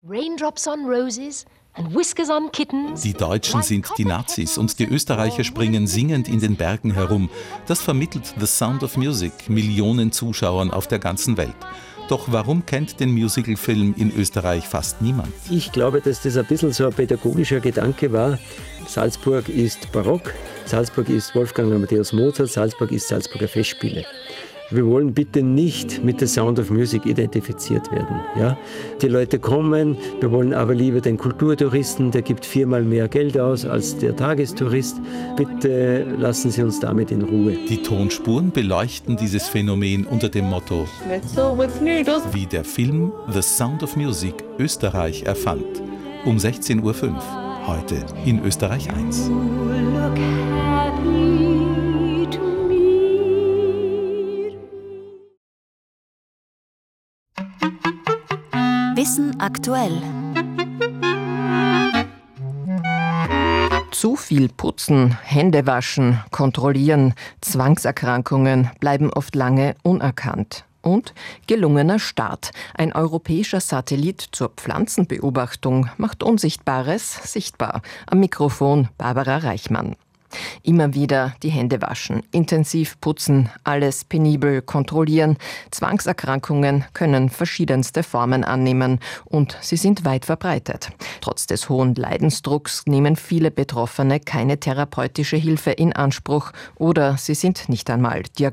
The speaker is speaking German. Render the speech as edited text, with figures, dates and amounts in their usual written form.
Raindrops on Roses and Whiskers on Kittens. Die Deutschen sind die Nazis und die Österreicher springen singend in den Bergen herum. Das vermittelt The Sound of Music Millionen Zuschauern auf der ganzen Welt. Doch warum kennt den Musicalfilm in Österreich fast niemand? Ich glaube, dass das ein bisschen so ein pädagogischer Gedanke war. Salzburg ist barock, Salzburg ist Wolfgang Amadeus Mozart, Salzburg ist Salzburger Festspiele. Wir wollen bitte nicht mit The Sound of Music identifiziert werden. Ja? Die Leute kommen, wir wollen aber lieber den Kulturtouristen, der gibt 4-mal mehr Geld aus als der Tagestourist. Bitte lassen Sie uns damit in Ruhe. Die Tonspuren beleuchten dieses Phänomen unter dem Motto, wie der Film The Sound of Music Österreich erfand. Um 16.05 Uhr, heute in Österreich 1. Wissen aktuell. Zu viel putzen, Hände waschen, kontrollieren, Zwangserkrankungen bleiben oft lange unerkannt. Und gelungener Start. Ein europäischer Satellit zur Pflanzenbeobachtung macht Unsichtbares sichtbar. Am Mikrofon Barbara Reichmann. Immer wieder die Hände waschen, intensiv putzen, alles penibel kontrollieren. Zwangserkrankungen können verschiedenste Formen annehmen und sie sind weit verbreitet. Trotz des hohen Leidensdrucks nehmen viele Betroffene keine therapeutische Hilfe in Anspruch oder sie sind nicht einmal diagnostiziert.